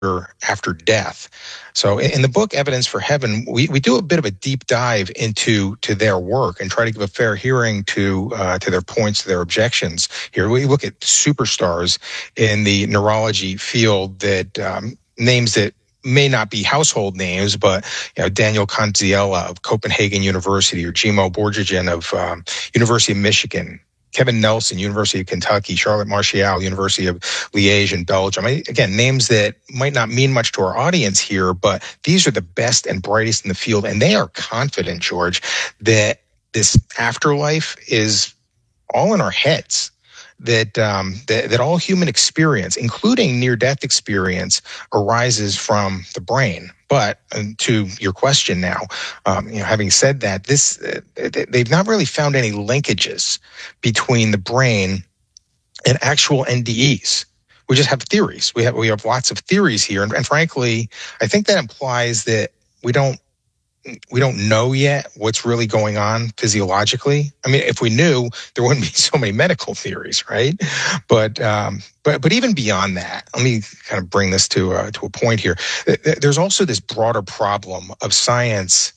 after death. So in the book Evidence for Heaven, we do a bit of a deep dive into their work and try to give a fair hearing to their points, to their objections. Here we look at superstars in the neurology field that names that may not be household names, but Daniel Kanziela of Copenhagen University, or Jimo Borjagian of University of Michigan, Kevin Nelson, University of Kentucky, Charlotte Martial, University of Liège in Belgium. Again, names that might not mean much to our audience here, but these are the best and brightest in the field, and they are confident, George, that this afterlife is all in our heads. That all human experience, including near-death experience, arises from the brain. But to your question now, having said that, they've not really found any linkages between the brain and actual NDEs. We just have theories. We have lots of theories here, and frankly, I think that implies that we don't know yet what's really going on physiologically. I mean, if we knew, there wouldn't be so many medical theories, right? But even beyond that, let me kind of bring this to a point here. There's also this broader problem of science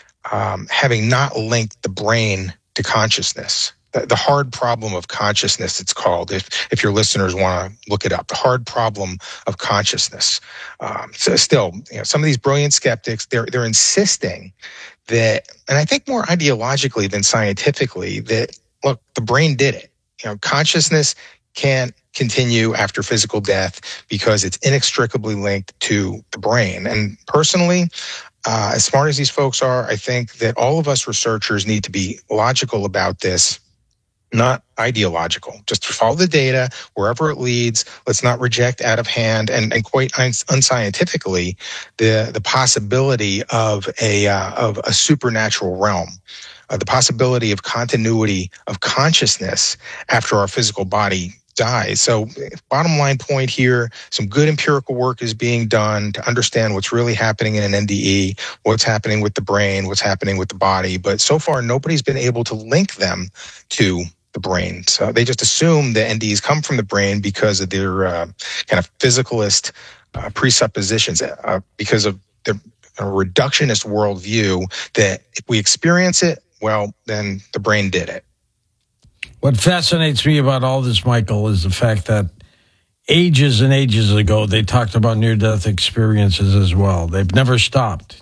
having not linked the brain to consciousness. The hard problem of consciousness, it's called, if your listeners want to look it up, the hard problem of consciousness. So still, some of these brilliant skeptics, they're insisting that, and I think more ideologically than scientifically, that, look, the brain did it. Consciousness can't continue after physical death because it's inextricably linked to the brain. And personally, as smart as these folks are, I think that all of us researchers need to be logical about this, not ideological. Just follow the data wherever it leads. Let's not reject out of hand and quite unscientifically the possibility of a supernatural realm, the possibility of continuity of consciousness after our physical body dies. So bottom line point here, some good empirical work is being done to understand what's really happening in an NDE, what's happening with the brain, what's happening with the body. But so far, nobody's been able to link them to the brain. So they just assume the NDEs come from the brain because of their kind of physicalist presuppositions, because of their reductionist worldview that if we experience it, well, then the brain did it. What fascinates me about all this, Michael, is the fact that ages and ages ago, they talked about near-death experiences as well. They've never stopped.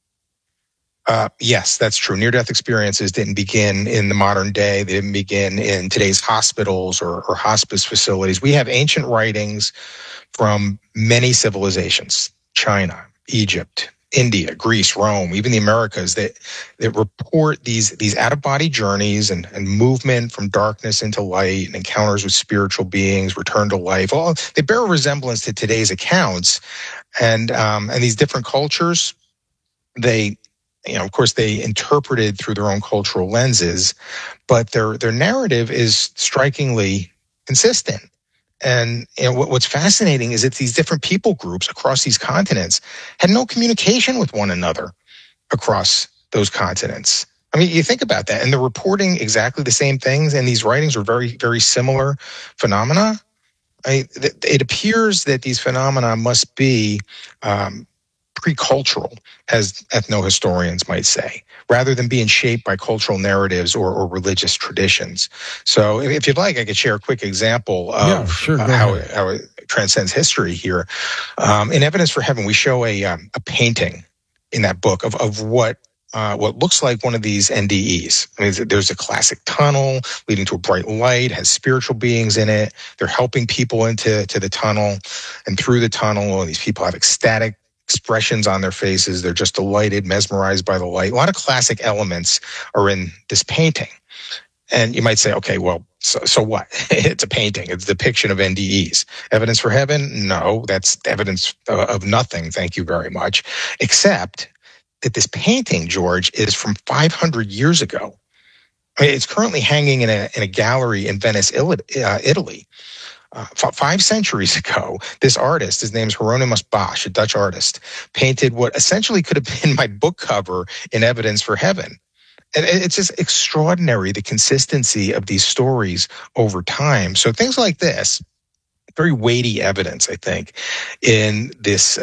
Yes, that's true. Near-death experiences didn't begin in the modern day. They didn't begin in today's hospitals or hospice facilities. We have ancient writings from many civilizations, China, Egypt, India, Greece, Rome, even the Americas, that report these out-of-body journeys and movement from darkness into light and encounters with spiritual beings, return to life. All they bear a resemblance to today's accounts, and these different cultures, of course, they interpreted through their own cultural lenses, but their narrative is strikingly consistent. And what's fascinating is that these different people groups across these continents had no communication with one another across those continents. I mean, you think about that, and they're reporting exactly the same things, and these writings are very, very similar phenomena. It appears that these phenomena must be pre-cultural, as ethnohistorians might say, rather than being shaped by cultural narratives or religious traditions. So if you'd like, I could share a quick example of how it transcends history here. In Evidence for Heaven, we show a painting in that book of what looks like one of these NDEs. I mean, there's a classic tunnel leading to a bright light, has spiritual beings in it. They're helping people into the tunnel and through the tunnel. And these people have ecstatic expressions on their faces. They're just delighted, mesmerized by the light. A lot of classic elements are in this painting. And you might say, okay, well, so what? It's a painting. It's a depiction of NDEs. Evidence for Heaven? No, that's evidence of nothing. Thank you very much. Except that this painting, George, is from 500 years ago. I mean, it's currently hanging in a gallery in Venice, Italy. 5 centuries ago, this artist, his name's Hieronymus Bosch, a Dutch artist, painted what essentially could have been my book cover in Evidence for Heaven. And it's just extraordinary, the consistency of these stories over time. So things like this, very weighty evidence, I think, in this